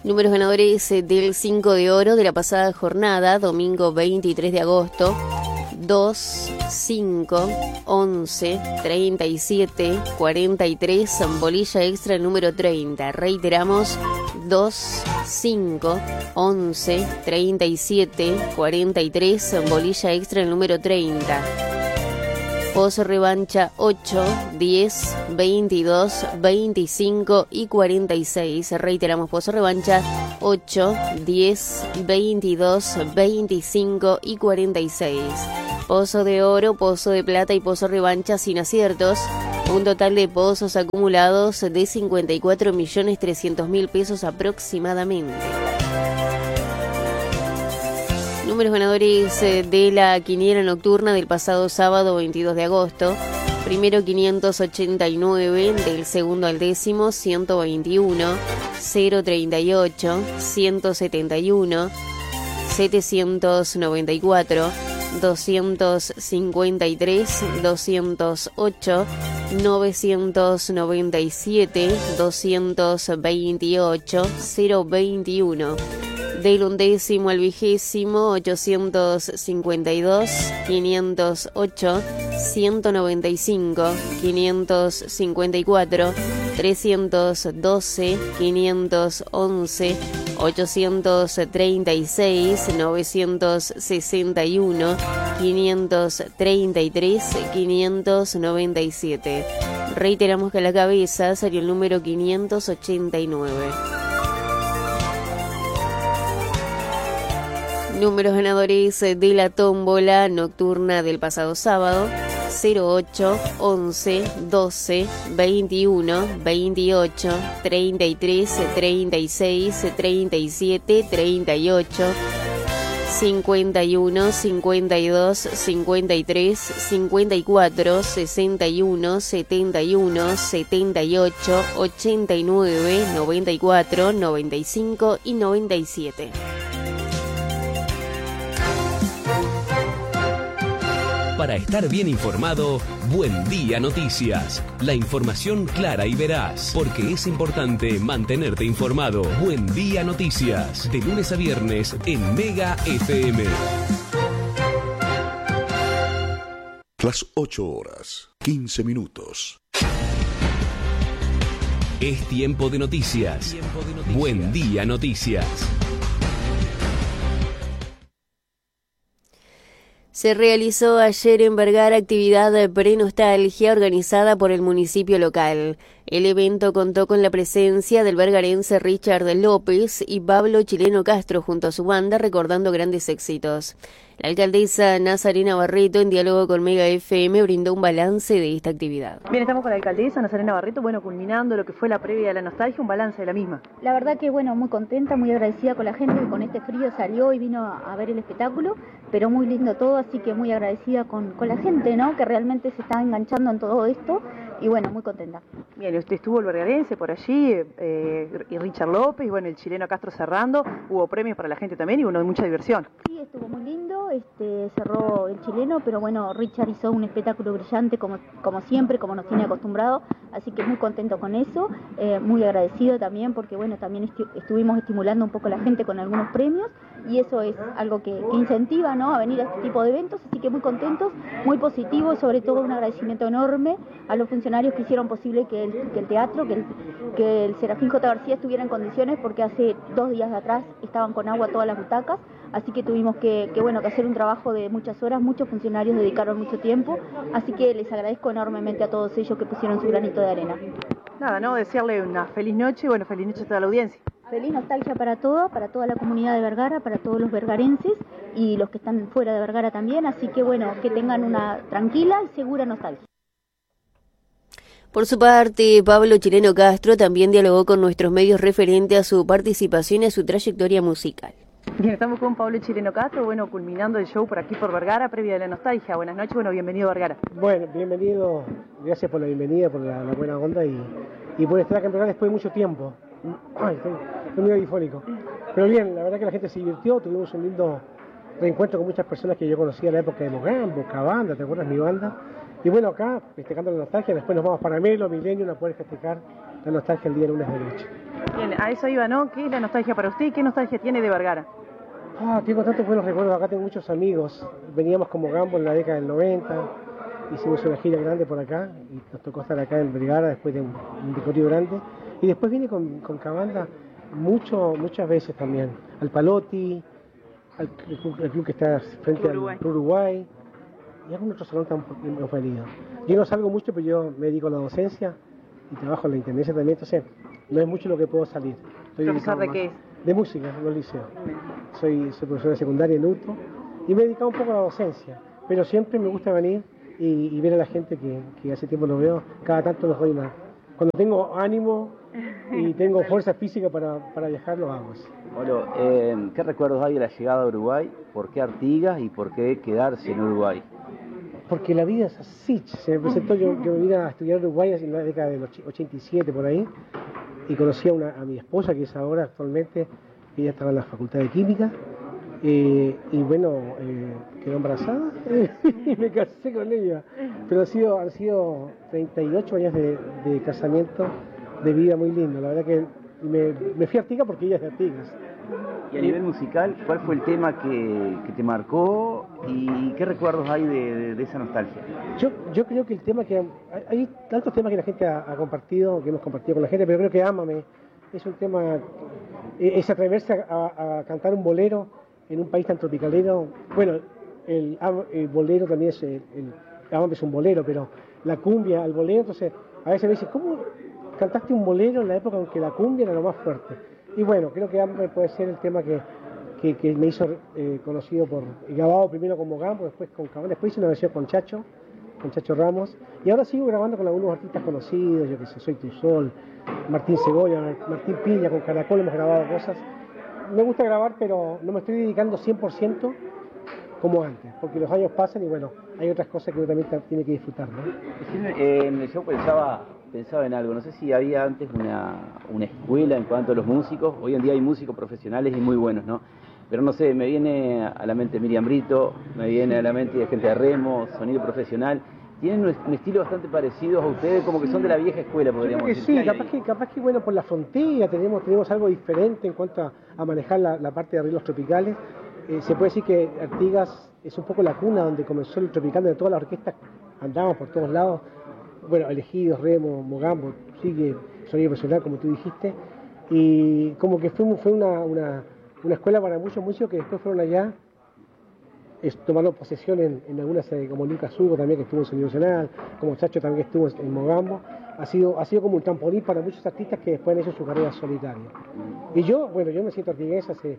Números ganadores del 5 de oro de la pasada jornada, domingo 23 de agosto. 2, 5, 11, 37, 43, bolilla extra el número 30. Reiteramos, 2, 5, 11, 37, 43, bolilla extra el número 30. Pozo revancha 8, 10, 22, 25 y 46. Reiteramos, pozo revancha 8, 10, 22, 25 y 46. Pozo de oro, pozo de plata y pozo revancha sin aciertos. Un total de pozos acumulados de 54.300.000 pesos aproximadamente. Números ganadores de la quiniela nocturna del pasado sábado 22 de agosto. Primero 589, del segundo al décimo 121, 038, 171, 794, 253, 208, 997, 228, 021. Del undécimo al vigésimo, 852, 508, 195, 554, 312, 511, 836, 961, 533, 597. Reiteramos que a la cabeza salió el número 589. Números ganadores de la tómbola nocturna del pasado sábado: 08, 11, 12, 21, 28, 33, 36, 37, 38, 51, 52, 53, 54, 61, 71, 78, 89, 94, 95 y 97. Para estar bien informado, Buen Día Noticias. La información clara y veraz, porque es importante mantenerte informado. Buen Día Noticias, de lunes a viernes en Mega FM. Las 8 horas, 15 minutos. Es tiempo de noticias. Buen Día Noticias. Se realizó ayer en Vergara actividad pre-nostalgia organizada por el municipio local. El evento contó con la presencia del vergarense Richard López y Pablo Chileno Castro junto a su banda recordando grandes éxitos. La alcaldesa Nazarena Barreto, en diálogo con Mega FM, brindó un balance de esta actividad. Bien, estamos con la alcaldesa Nazarena Barreto, culminando lo que fue la previa de la nostalgia, un balance de la misma. La verdad que muy contenta, muy agradecida con la gente que con este frío salió y vino a ver el espectáculo, pero muy lindo todo, así que muy agradecida con la gente, ¿no? Que realmente se está enganchando en todo esto y muy contenta. Bien, usted estuvo el vergarense por allí, y Richard López, y el chileno Castro cerrando, hubo premios para la gente también y de mucha diversión. Sí, estuvo muy lindo, cerró el chileno, pero Richard hizo un espectáculo brillante como siempre, como nos tiene acostumbrado, así que muy contento con eso, muy agradecido también porque también estuvimos estimulando un poco a la gente con algunos premios y eso es algo que incentiva, ¿no?, a venir a este tipo de eventos, así que muy contentos, muy positivos, sobre todo un agradecimiento enorme a los funcionarios que hicieron posible que el teatro, que el Serafín J. García estuviera en condiciones, porque hace 2 días atrás estaban con agua todas las butacas, así que tuvimos que hacer un trabajo de muchas horas, muchos funcionarios dedicaron mucho tiempo, así que les agradezco enormemente a todos ellos que pusieron su granito de arena. Nada, ¿no? Desearle una feliz noche, feliz noche a toda la audiencia. Feliz nostalgia para toda la comunidad de Vergara, para todos los vergarenses y los que están fuera de Vergara también, así que que tengan una tranquila y segura nostalgia. Por su parte, Pablo Chileno Castro también dialogó con nuestros medios referente a su participación y a su trayectoria musical. Bien, estamos con Pablo Chileno Castro, culminando el show por aquí por Vergara, previa de la nostalgia. Buenas noches, bienvenido a Vergara. Bienvenido, gracias por la bienvenida, por la buena onda y por estar acá en Vergara después de mucho tiempo. Estoy muy difónico. Pero bien, la verdad que la gente se divirtió, tuvimos un lindo reencuentro con muchas personas que yo conocía en la época de Mogán, Bocabanda, ¿te acuerdas? Mi banda. Y acá, festejando la nostalgia, después nos vamos para Melo, Milenio, a poder festejar la nostalgia el día lunes de noche. Bien, a eso iba, ¿no? ¿Qué es la nostalgia para usted y qué nostalgia tiene de Vergara? Tengo tantos buenos recuerdos, acá tengo muchos amigos. Veníamos como Gambo en la década del 90, hicimos una gira grande por acá y nos tocó estar acá en Vergara después de un recorrido grande. Y después vine con Cabanda muchas veces también, al Palotti, al club que está frente al Uruguay, y algún otro salón tan hemos venido. Yo no salgo mucho, pero yo me dedico a la docencia y trabajo en la intendencia también, entonces no es mucho lo que puedo salir. ¿Profesor de qué es? De música, en los liceos. Soy profesor de secundaria en UTO y me he dedicado un poco a la docencia, pero siempre me gusta venir y ver a la gente que hace tiempo no veo, cada tanto los doy una. Cuando tengo ánimo y tengo fuerza física para viajar, lo hago. Bueno, ¿qué recuerdos hay de la llegada a Uruguay? ¿Por qué Artigas y por qué quedarse en Uruguay? Porque la vida es así. Se me presentó, yo vine a estudiar Uruguay en la década del 87 por ahí, y conocí a mi esposa, que es ahora actualmente, ella estaba en la Facultad de Química, y bueno, quedó embarazada y me casé con ella. Pero han sido 38 años de casamiento, de vida muy lindo. La verdad que me fui a Artigas porque ella es de Artigas. Y a nivel musical, ¿cuál fue el tema que te marcó y qué recuerdos hay de esa nostalgia? Yo creo que el tema que... Hay tantos temas que la gente ha compartido, que hemos compartido con la gente, pero creo que Ámame es un tema... Es atreverse a cantar un bolero en un país tan tropicalero. Bueno, el bolero también es... Ámame es un bolero, pero la cumbia, el bolero, entonces a veces me dicen, ¿cómo cantaste un bolero en la época en que la cumbia era lo más fuerte? Y bueno, creo que Ámame puede ser el tema que me hizo conocido grabado primero con Mogambo, después con Cabana, después hice una versión con Chacho Ramos, y ahora sigo grabando con algunos artistas conocidos, yo que sé, Soy Tu Sol, Martín Segoya, Martín Piña, con Caracol hemos grabado cosas. Me gusta grabar, pero no me estoy dedicando 100% como antes, porque los años pasan y bueno, hay otras cosas que uno también tiene que disfrutar, ¿no? En el show pensaba en algo, no sé si había antes una escuela en cuanto a los músicos. Hoy en día hay músicos profesionales y muy buenos, ¿no? Pero no sé, me viene a la mente Miriam Brito, me viene a la mente gente de remo, sonido profesional. Tienen un estilo bastante parecido a ustedes, como que son de la vieja escuela, podríamos decir. Sí, capaz que bueno, por la frontera tenemos algo diferente en cuanto a manejar la parte de arreglos tropicales. Se puede decir que Artigas es un poco la cuna donde comenzó el tropical, de todas las orquestas andábamos por todos lados. Bueno, Elegidos, Remo, Mogambo, sigue sonido profesional, como tú dijiste, y como que fue una escuela para muchos músicos que después fueron allá, tomaron posesión en algunas, como Lucas Hugo también, que estuvo en Sonido Nacional, como Chacho también que estuvo en Mogambo. Ha sido como un trampolín para muchos artistas que después han hecho su carrera solitaria. Y yo me siento artigués hace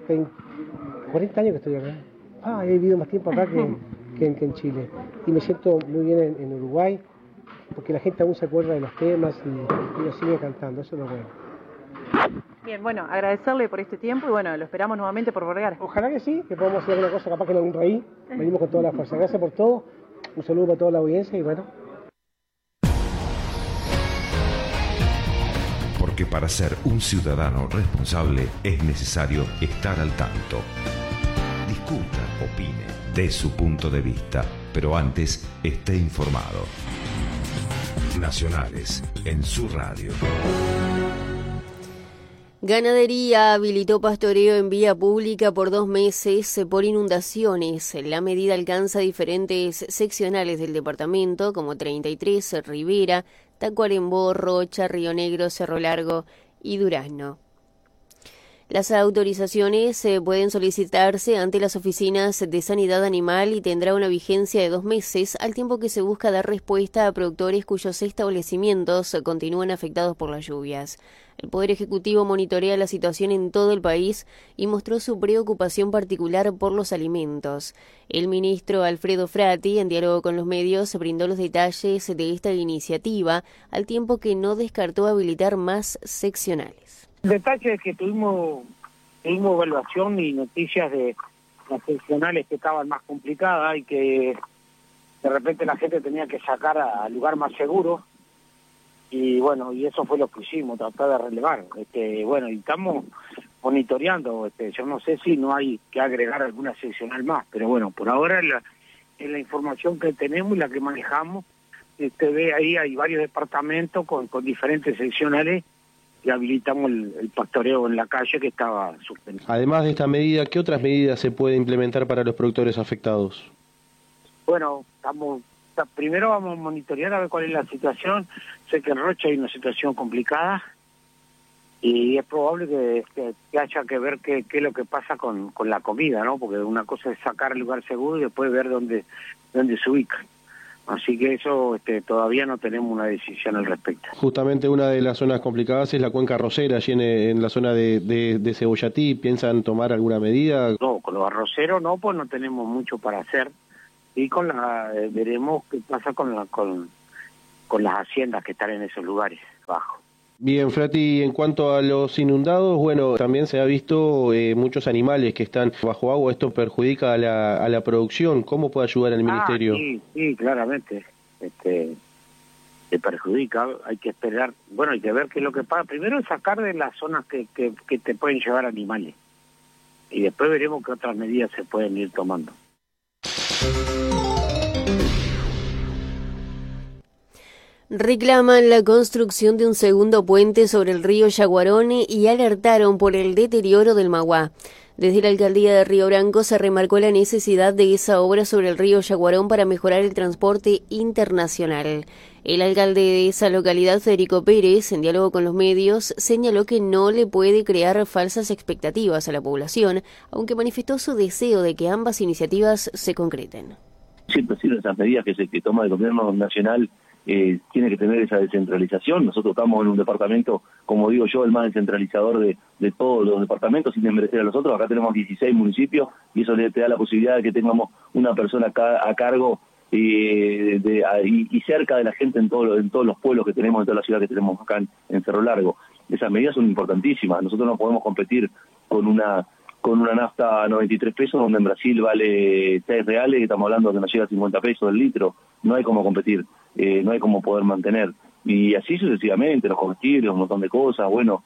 40 años que estoy acá. He vivido más tiempo acá que en Chile. Y me siento muy bien en Uruguay, porque la gente aún se acuerda de los temas y lo sigue cantando, eso es lo bueno. Bien, bueno, agradecerle por este tiempo y bueno, lo esperamos nuevamente por Vergara. Ojalá que sí, que podamos hacer alguna cosa capaz que en algún país. Venimos con toda la fuerza. Gracias por todo, un saludo para toda la audiencia y bueno. Porque para ser un ciudadano responsable es necesario estar al tanto. Discuta, opine, dé su punto de vista, pero antes esté informado. Nacionales, en su radio. Ganadería habilitó pastoreo en vía pública por 2 meses por inundaciones. La medida alcanza diferentes seccionales del departamento, como 33, Rivera, Tacuarembó, Rocha, Río Negro, Cerro Largo y Durazno. Las autorizaciones pueden solicitarse ante las oficinas de Sanidad Animal y tendrá una vigencia de 2 meses, al tiempo que se busca dar respuesta a productores cuyos establecimientos continúan afectados por las lluvias. El Poder Ejecutivo monitorea la situación en todo el país y mostró su preocupación particular por los alimentos. El ministro Alfredo Frati, en diálogo con los medios, brindó los detalles de esta iniciativa, al tiempo que no descartó habilitar más seccionales. El detalle es que tuvimos evaluación y noticias de las seccionales que estaban más complicadas y que de repente la gente tenía que sacar al lugar más seguro. Y bueno, y eso fue lo que hicimos, tratar de relevar. Bueno, y estamos monitoreando. Yo no sé si no hay que agregar alguna seccional más, pero bueno, por ahora en la información que tenemos y la que manejamos, ve ahí hay varios departamentos con diferentes seccionales habilitamos el pastoreo en la calle que estaba suspendido. Además de esta medida, ¿qué otras medidas se puede implementar para los productores afectados? Bueno, primero vamos a monitorear a ver cuál es la situación. Sé que en Rocha hay una situación complicada y es probable que haya que ver qué es lo que pasa con la comida, ¿no? Porque una cosa es sacar el lugar seguro y después ver dónde se ubica. Así que eso todavía no tenemos una decisión al respecto. Justamente una de las zonas complicadas es la cuenca arrocera, allí en la zona de Cebollatí. ¿Piensan tomar alguna medida? No, con los arroceros no, pues no tenemos mucho para hacer. Y veremos qué pasa con las haciendas que están en esos lugares abajo. Bien, Frati, en cuanto a los inundados, bueno, también se ha visto muchos animales que están bajo agua. Esto perjudica a la producción. ¿Cómo puede ayudar el ministerio? Sí, claramente. Se perjudica. Hay que esperar. Bueno, hay que ver qué es lo que pasa. Primero es sacar de las zonas que te pueden llevar animales. Y después veremos qué otras medidas se pueden ir tomando. Reclaman la construcción de un segundo puente sobre el río Yaguarón y alertaron por el deterioro del Maguá. Desde la alcaldía de Río Branco se remarcó la necesidad de esa obra sobre el río Yaguarón para mejorar el transporte internacional. El alcalde de esa localidad, Federico Pérez, en diálogo con los medios, señaló que no le puede crear falsas expectativas a la población, aunque manifestó su deseo de que ambas iniciativas se concreten. Siempre esas medidas que toma el gobierno nacional tiene que tener esa descentralización. Nosotros estamos en un departamento, como digo yo, el más descentralizador de todos los departamentos, sin desmerecer a los otros. Acá tenemos 16 municipios y eso te da la posibilidad de que tengamos una persona a cargo y cerca de la gente en todos los pueblos que tenemos, en toda la ciudad que tenemos acá en Cerro Largo. Esas medidas son importantísimas. Nosotros no podemos competir con una nafta a 93 pesos, donde en Brasil vale 6 reales, y estamos hablando que nos llega a 50 pesos el litro. No hay cómo competir, no hay cómo poder mantener. Y así sucesivamente, los comestibles, un montón de cosas. Bueno,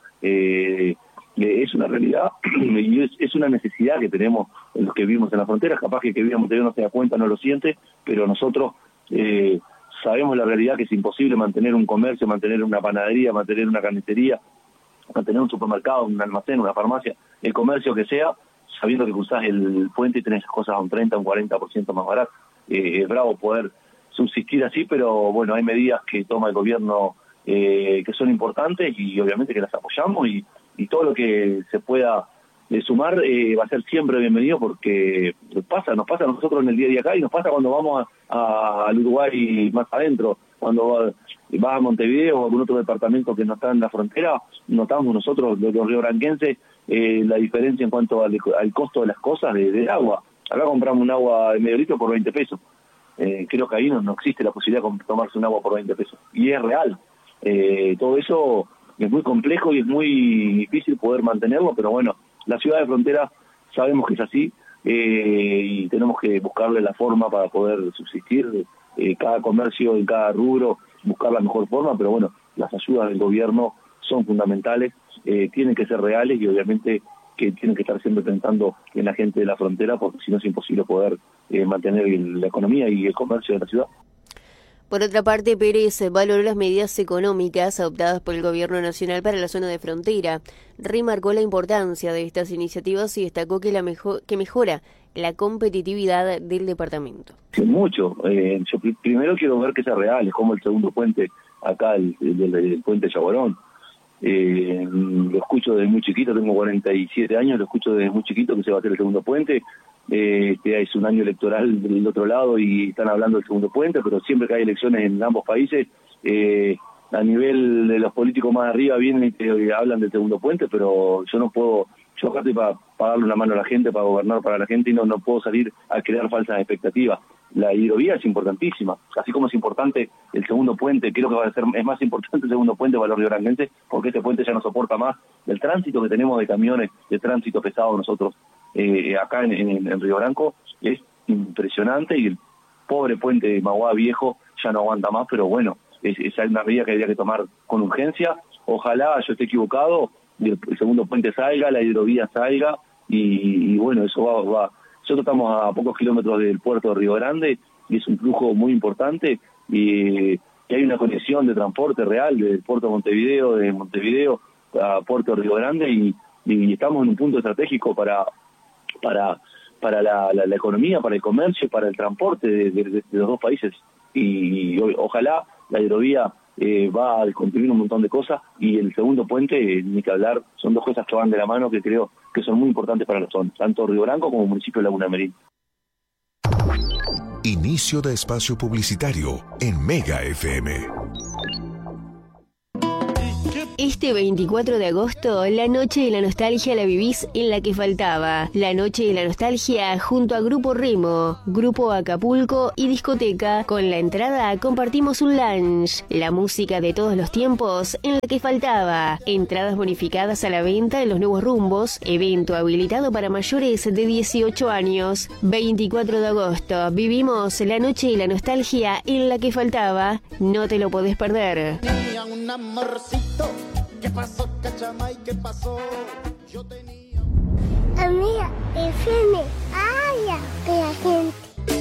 es una realidad y es una necesidad que tenemos los que vivimos en las fronteras. Capaz que vive en Montevideo no se da cuenta, no lo siente, pero nosotros sabemos la realidad que es imposible mantener un comercio, mantener una panadería, mantener una carnicería, mantener un supermercado, un almacén, una farmacia, el comercio que sea, sabiendo que cruzás el puente y tenés cosas a un 30, un 40% más barato. Es bravo poder subsistir así, pero bueno, hay medidas que toma el gobierno que son importantes y obviamente que las apoyamos y todo lo que se pueda sumar va a ser siempre bienvenido, porque nos pasa a nosotros en el día a día acá y nos pasa cuando vamos al Uruguay más adentro, cuando vas a Montevideo o a algún otro departamento que no está en la frontera, notamos nosotros, los riobranquenses, la diferencia en cuanto al costo de las cosas, del agua. Acá compramos un agua de medio litro por 20 pesos. Creo que ahí no existe la posibilidad de tomarse un agua por 20 pesos. Y es real. Todo eso es muy complejo y es muy difícil poder mantenerlo, pero bueno, la ciudad de frontera sabemos que es así y tenemos que buscarle la forma para poder subsistir. Cada comercio, en cada rubro, buscar la mejor forma, pero bueno, las ayudas del gobierno son fundamentales, tienen que ser reales y obviamente que tienen que estar siempre pensando en la gente de la frontera, porque si no es imposible poder mantener la economía y el comercio de la ciudad. Por otra parte, Pérez valoró las medidas económicas adoptadas por el Gobierno Nacional para la zona de frontera. Remarcó la importancia de estas iniciativas y destacó que mejora la competitividad del departamento. Sí, mucho. Yo primero quiero ver que sea real, es como el segundo puente acá, el puente Yaguarón. Lo escucho desde muy chiquito, tengo 47 años, lo escucho desde muy chiquito que se va a hacer el segundo puente. Es un año electoral del otro lado y están hablando del segundo puente, pero siempre que hay elecciones en ambos países, a nivel de los políticos más arriba vienen y te hablan del segundo puente, pero yo no puedo, yo acá estoy para darle una mano a la gente, para gobernar para la gente y no puedo salir a crear falsas expectativas. La hidrovía es importantísima, así como es importante el segundo puente, creo que es más importante el segundo puente para los riobranquenses, porque este puente ya no soporta más el tránsito que tenemos de camiones, de tránsito pesado nosotros acá en Río Branco, es impresionante y el pobre puente de Maguá viejo ya no aguanta más, pero bueno, es una medida que habría que tomar con urgencia. Ojalá yo esté equivocado, el segundo puente salga, la hidrovía salga y bueno, eso va. Nosotros estamos a pocos kilómetros del puerto de Río Grande y es un flujo muy importante y hay una conexión de transporte real del puerto de Montevideo a Puerto Río Grande y estamos en un punto estratégico para la economía, para el comercio, para el transporte de los dos países. Y ojalá la hidrovía va a contribuir un montón de cosas, y el segundo puente, ni que hablar, son dos cosas que van de la mano que creo que son muy importantes para la zona, tanto Río Branco como el municipio de Laguna Merín. Inicio de espacio publicitario en Mega FM. Este 24 de agosto, la Noche de la Nostalgia la vivís en La que Faltaba. La Noche de la Nostalgia junto a Grupo Remo, Grupo Acapulco y Discoteca. Con la entrada compartimos un lunch. La música de todos los tiempos en La que Faltaba. Entradas bonificadas a la venta en los nuevos rumbos. Evento habilitado para mayores de 18 años. 24 de agosto, vivimos la Noche de la Nostalgia en La que Faltaba. No te lo podés perder. Tenía un amorcito. ¿Qué pasó, Cachamay? ¿Qué pasó? Yo tenía... Amiga, FM.